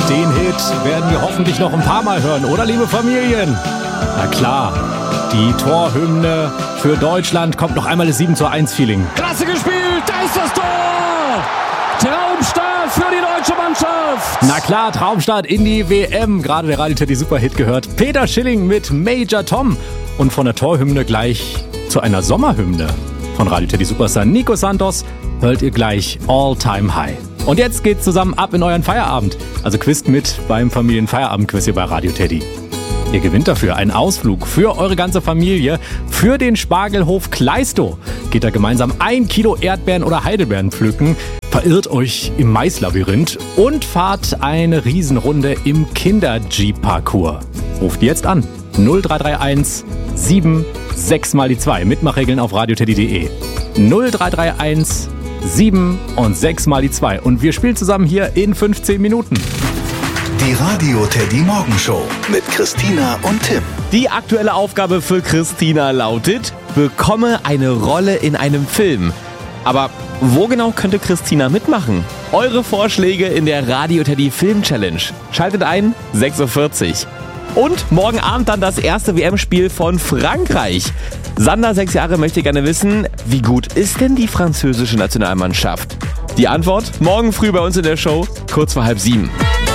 Den Hit werden wir hoffentlich noch ein paar Mal hören, oder liebe Familien? Na klar, die Torhymne für Deutschland kommt noch einmal das 7:1 Feeling. Klasse gespielt, da ist das Tor! Traumstart für die deutsche Mannschaft! Na klar, Traumstart in die WM. Gerade der Radio Teddy Superhit gehört. Peter Schilling mit Major Tom. Und von der Torhymne gleich zu einer Sommerhymne. Von Radio Teddy Superstar Nico Santos hört ihr gleich All Time High. Und jetzt geht's zusammen ab in euren Feierabend. Also quizt mit beim Familienfeierabendquiz hier bei Radio Teddy. Ihr gewinnt dafür einen Ausflug für eure ganze Familie für den Spargelhof Kleistow. Geht da gemeinsam 1 Kilo Erdbeeren oder Heidelbeeren pflücken, verirrt euch im Maislabyrinth und fahrt eine Riesenrunde im Kinder-Jeep-Parcours. Ruft jetzt an 0331 76 mal die 2. Mitmachregeln auf radioteddy.de. 0331 7 und 6 mal die 2. Und wir spielen zusammen hier in 15 Minuten. Die Radio Teddy Morgenshow mit Christina und Tim. Die aktuelle Aufgabe für Christina lautet: Bekomme eine Rolle in einem Film. Aber wo genau könnte Christina mitmachen? Eure Vorschläge in der Radio Teddy Film Challenge. Schaltet ein, 6:40 Uhr. Und morgen Abend dann das erste WM-Spiel von Frankreich. Sander, 6 Jahre, möchte gerne wissen, wie gut ist denn die französische Nationalmannschaft? Die Antwort morgen früh bei uns in der Show, kurz vor 6:30.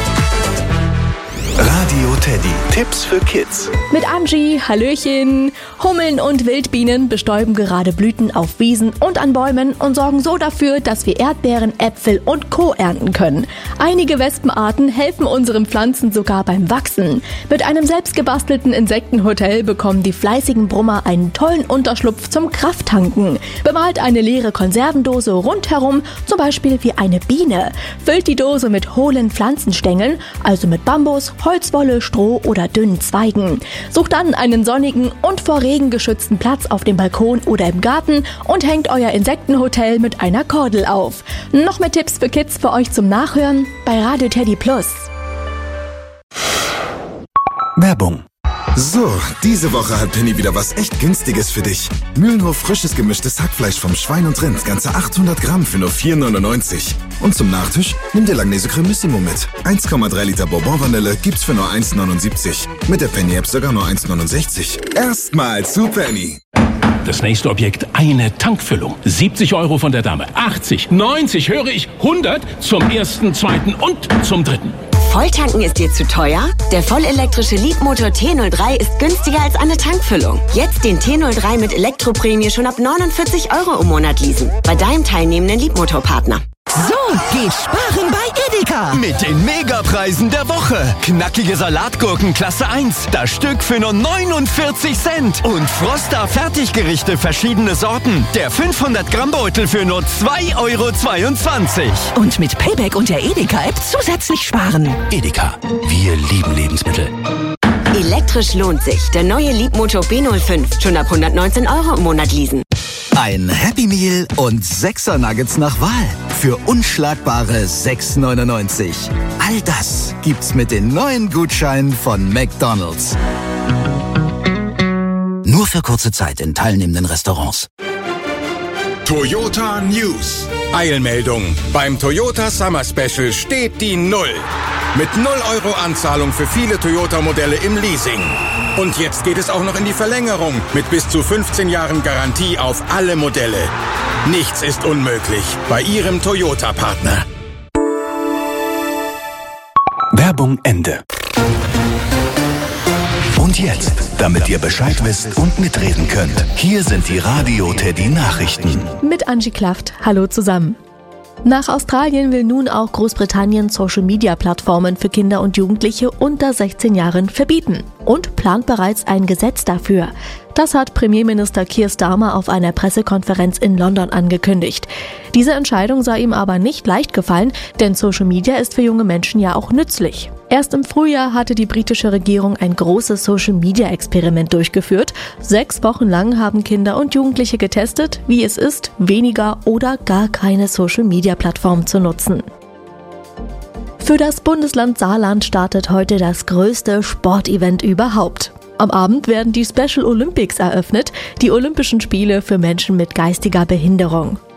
Radio Teddy. Tipps für Kids. Mit Angie, Hallöchen. Hummeln und Wildbienen bestäuben gerade Blüten auf Wiesen und an Bäumen und sorgen so dafür, dass wir Erdbeeren, Äpfel und Co. ernten können. Einige Wespenarten helfen unseren Pflanzen sogar beim Wachsen. Mit einem selbstgebastelten Insektenhotel bekommen die fleißigen Brummer einen tollen Unterschlupf zum Krafttanken. Bemalt eine leere Konservendose rundherum, zum Beispiel wie eine Biene. Füllt die Dose mit hohlen Pflanzenstängeln, also mit Bambus, Holzwolle, Stroh oder dünnen Zweigen. Sucht dann einen sonnigen und vor Regen geschützten Platz auf dem Balkon oder im Garten und hängt euer Insektenhotel mit einer Kordel auf. Noch mehr Tipps für Kids für euch zum Nachhören bei Radio Teddy Plus. Werbung. So, diese Woche hat Penny wieder was echt Günstiges für dich. Mühlenhof frisches gemischtes Hackfleisch vom Schwein und Rind, ganze 800 Gramm für nur 4,99. Und zum Nachtisch nimm dir Langnese Cremissimo mit. 1,3 Liter Bourbon-Vanille gibt's für nur 1,79. Mit der Penny-App sogar nur 1,69. Erstmal zu Penny. Das nächste Objekt, eine Tankfüllung. 70 € von der Dame, 80, 90, höre ich, 100 zum ersten, zweiten und zum dritten. Volltanken ist dir zu teuer? Der vollelektrische Leapmotor T03 ist günstiger als eine Tankfüllung. Jetzt den T03 mit Elektroprämie schon ab 49 € im Monat leasen. Bei deinem teilnehmenden Leapmotor-Partner. So, geht sparen bei Edeka. Mit den Megapreisen der Woche. Knackige Salatgurken Klasse 1, das Stück für nur 49 Cent. Und Froster Fertiggerichte verschiedene Sorten. Der 500 Gramm Beutel für nur 2,22 €. Und mit Payback und der Edeka-App zusätzlich sparen. Edeka, wir lieben Lebensmittel. Elektrisch lohnt sich. Der neue Leapmotor B05. Schon ab 119 € im Monat leasen. Ein Happy Meal und 6er Nuggets nach Wahl. Für unschlagbare 6,99. All das gibt's mit den neuen Gutscheinen von McDonald's. Nur für kurze Zeit in teilnehmenden Restaurants. Toyota News. Eilmeldung. Beim Toyota Summer Special steht die 0. Mit 0 € Anzahlung für viele Toyota-Modelle im Leasing. Und jetzt geht es auch noch in die Verlängerung mit bis zu 15 Jahren Garantie auf alle Modelle. Nichts ist unmöglich bei Ihrem Toyota-Partner. Werbung Ende. Und jetzt, damit ihr Bescheid wisst und mitreden könnt, hier sind die Radio Teddy Nachrichten. Mit Angie Klaft. Hallo zusammen. Nach Australien will nun auch Großbritannien Social-Media-Plattformen für Kinder und Jugendliche unter 16 Jahren verbieten und plant bereits ein Gesetz dafür. Das hat Premierminister Keir Starmer auf einer Pressekonferenz in London angekündigt. Diese Entscheidung sei ihm aber nicht leicht gefallen, denn Social Media ist für junge Menschen ja auch nützlich. Erst im Frühjahr hatte die britische Regierung ein großes Social-Media-Experiment durchgeführt. 6 Wochen lang haben Kinder und Jugendliche getestet, wie es ist, weniger oder gar keine Social-Media-Plattform zu nutzen. Für das Bundesland Saarland startet heute das größte Sportevent überhaupt. Am Abend werden die Special Olympics eröffnet, die Olympischen Spiele für Menschen mit geistiger Behinderung.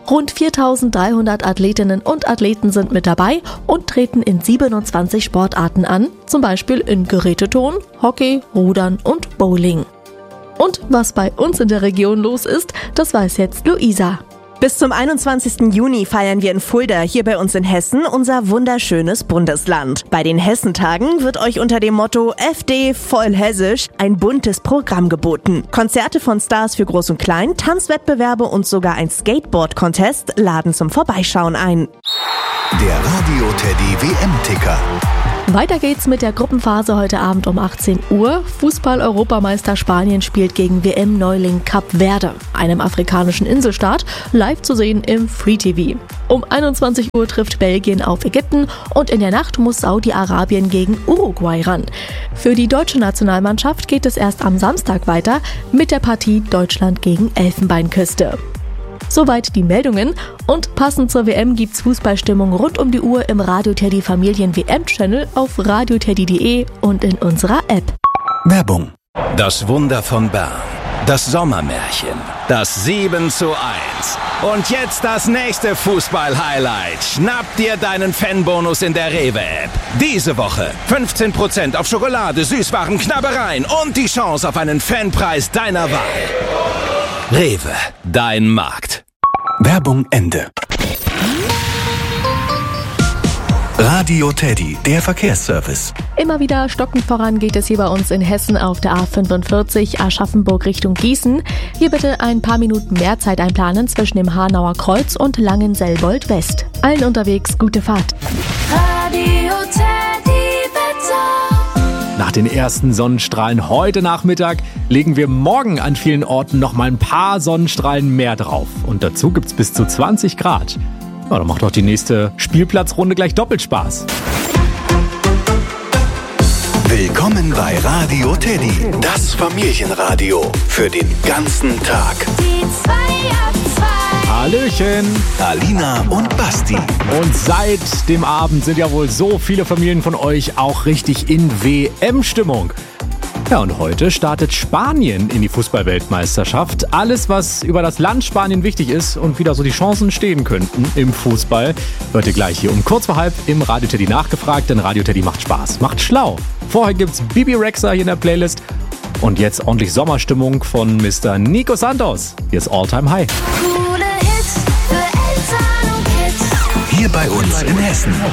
Rund 4.300 Athletinnen und Athleten sind mit dabei und treten in 27 Sportarten an, zum Beispiel in Geräteturnen, Hockey, Rudern und Bowling. Und was bei uns in der Region los ist, das weiß jetzt Luisa. Bis zum 21. Juni feiern wir in Fulda, hier bei uns in Hessen, unser wunderschönes Bundesland. Bei den Hessentagen wird euch unter dem Motto FD voll hessisch ein buntes Programm geboten. Konzerte von Stars für Groß und Klein, Tanzwettbewerbe und sogar ein Skateboard-Contest laden zum Vorbeischauen ein. Der Radio Teddy WM-Ticker. Weiter geht's mit der Gruppenphase heute Abend um 18 Uhr. Fußball-Europameister Spanien spielt gegen WM-Neuling Kap Verde, einem afrikanischen Inselstaat, live zu sehen im Free TV. Um 21 Uhr trifft Belgien auf Ägypten und in der Nacht muss Saudi-Arabien gegen Uruguay ran. Für die deutsche Nationalmannschaft geht es erst am Samstag weiter mit der Partie Deutschland gegen Elfenbeinküste. Soweit die Meldungen und passend zur WM gibt's Fußballstimmung rund um die Uhr im Radio Teddy Familien WM-Channel auf radioteddy.de und in unserer App. Werbung. Das Wunder von Bern. Das Sommermärchen. Das 7:1. Und jetzt das nächste Fußball-Highlight. Schnapp dir deinen Fanbonus in der Rewe-App. Diese Woche 15% auf Schokolade, Süßwaren, Knabbereien und die Chance auf einen Fanpreis deiner Wahl. Rewe, dein Markt. Werbung Ende. Radio Teddy, der Verkehrsservice. Immer wieder stockend voran geht es hier bei uns in Hessen auf der A45 Aschaffenburg Richtung Gießen. Hier bitte ein paar Minuten mehr Zeit einplanen zwischen dem Hanauer Kreuz und Langenselbold West. Allen unterwegs gute Fahrt. Radio Teddy Wetter. Nach den ersten Sonnenstrahlen heute Nachmittag legen wir morgen an vielen Orten noch mal ein paar Sonnenstrahlen mehr drauf. Und dazu gibt's bis zu 20 Grad. Ja, dann macht doch die nächste Spielplatzrunde gleich doppelt Spaß. Willkommen bei Radio Teddy, das Familienradio für den ganzen Tag. Die 2 ab 2. Hallöchen! Alina und Basti. Und seit dem Abend sind ja wohl so viele Familien von euch auch richtig in WM-Stimmung. Ja, und heute startet Spanien in die Fußball-Weltmeisterschaft. Alles, was über das Land Spanien wichtig ist und wieder so die Chancen stehen könnten im Fußball, hört ihr gleich hier um kurz vor halb im Radio Teddy nachgefragt, denn Radio Teddy macht Spaß, macht schlau. Vorher gibt's Bibi Rexha hier in der Playlist und jetzt ordentlich Sommerstimmung von Mr. Nico Santos. Hier ist All Time High. Coole Hits für Eltern und Kids. Hier bei uns in Hessen.